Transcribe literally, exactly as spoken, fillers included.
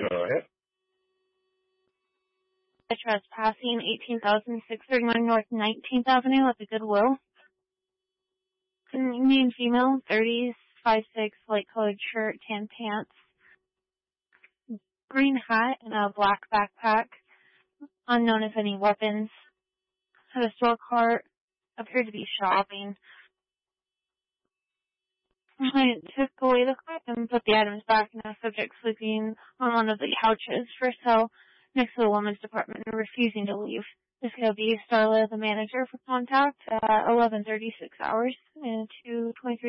Go ahead. Trespassing, eighteen thousand six hundred thirty-one North nineteenth Avenue at the Goodwill. Name female, thirties, five six, light colored shirt, tan pants, green hat, and a black backpack. Unknown if any weapons. Had a store cart. Appeared to be shopping. I took away the cart and put the items back in the subject sleeping on one of the couches for sale next to the women's department and refusing to leave. This could be Starla, the manager, for contact at eleven thirty-six hours and two twenty-three